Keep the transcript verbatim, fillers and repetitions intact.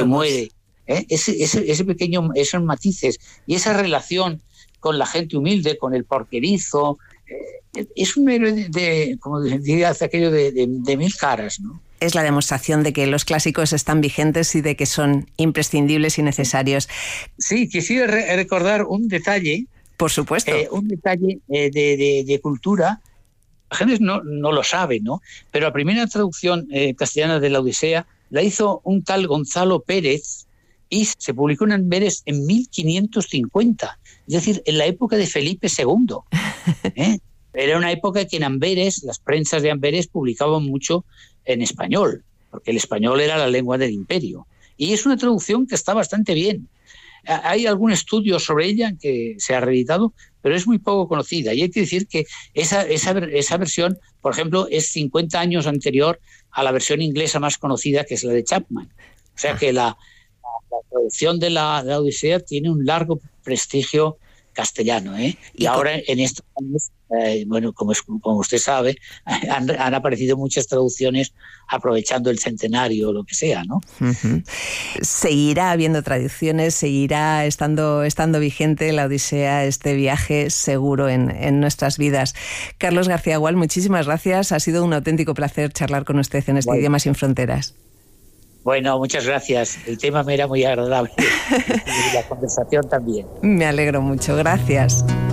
muere. ¿eh? Ese, ese, ese pequeño, esos matices y esa relación con la gente humilde, con el porquerizo, eh, es un héroe de, de, como diría hace aquello, de, de, de mil caras, ¿no? Es la demostración de que los clásicos están vigentes y de que son imprescindibles y necesarios. Sí, quisiera re- recordar un detalle. Por supuesto. Eh, un detalle eh, de, de, de cultura. La gente no, no lo sabe, ¿no? Pero la primera traducción eh, castellana de la Odisea la hizo un tal Gonzalo Pérez y se publicó en Amberes en mil quinientos cincuenta, es decir, en la época de Felipe segundo. ¿eh? Era una época que en Amberes, las prensas de Amberes publicaban mucho en español, porque el español era la lengua del imperio. Y es una traducción que está bastante bien. Hay algún estudio sobre ella que se ha reeditado, pero es muy poco conocida. Y hay que decir que esa, esa, esa versión, por ejemplo, es cincuenta años anterior a la versión inglesa más conocida, que es la de Chapman. O sea que la, la traducción de la, de la Odisea tiene un largo prestigio castellano, ¿eh? Y, y ahora en estos años, eh, bueno, como, es, como usted sabe, han, han aparecido muchas traducciones aprovechando el centenario o lo que sea, ¿no? Uh-huh. Seguirá habiendo traducciones, seguirá estando, estando vigente la Odisea, este viaje seguro en, en nuestras vidas. Carlos García Gual, muchísimas gracias. Ha sido un auténtico placer charlar con usted en este bueno. Idioma sin Fronteras. Bueno, muchas gracias. El tema me era muy agradable y la conversación también. Me alegro mucho. Gracias.